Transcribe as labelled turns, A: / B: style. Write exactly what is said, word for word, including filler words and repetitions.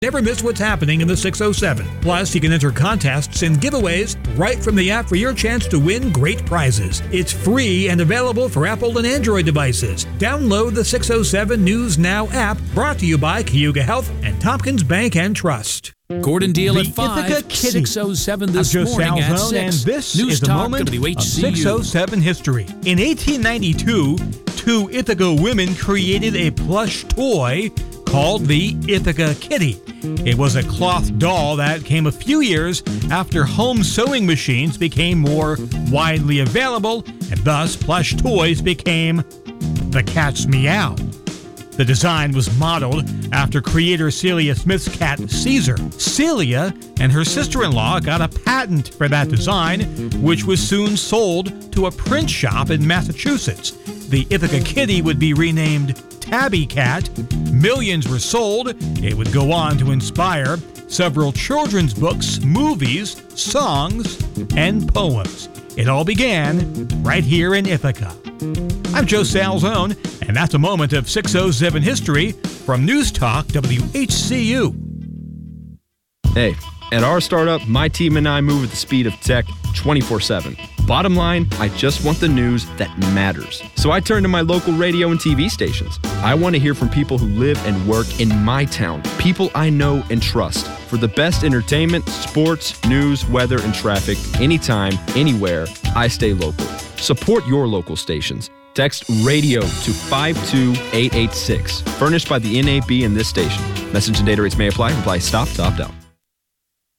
A: Never miss what's happening in the six oh seven. Plus, you can enter contests and giveaways right from the app for your chance to win great prizes. It's free and available for Apple and Android devices. Download the six oh seven News Now app, brought to you by Cayuga Health and Tompkins Bank and Trust.
B: Gordon Deal
A: The
B: at five,
A: Ithaca Kitty.
B: six oh seven this
A: I'm Joe
B: morning at
A: Salzone, and
B: six.
A: this
B: News
A: is the
B: Talk
A: moment
B: W H
A: of
B: C U.
A: six oh seven history. In eighteen ninety-two, two Ithaca women created a plush toy called the Ithaca Kitty. It was a cloth doll that came a few years after home sewing machines became more widely available, and thus plush toys became the cat's meow. The design was modeled after creator Celia Smith's cat, Caesar. Celia and her sister-in-law got a patent for that design, which was soon sold to a print shop in Massachusetts. The Ithaca Kitty would be renamed Tabby Cat. Millions were sold. It would go on to inspire several children's books, movies, songs, and poems. It all began right here in Ithaca. I'm Joe Salzone, and that's a moment of six oh seven history from News Talk W H C U.
C: Hey, at our startup, my team and I move at the speed of tech twenty-four seven. Bottom line, I just want the news that matters. So I turn to my local radio and T V stations. I want to hear from people who live and work in my town, people I know and trust. For the best entertainment, sports, news, weather, and traffic, anytime, anywhere, I stay local. Support your local stations. Text RADIO to five two eight eight six. Furnished by the N A B and this station. Message and data rates may apply. Apply stop to opt out.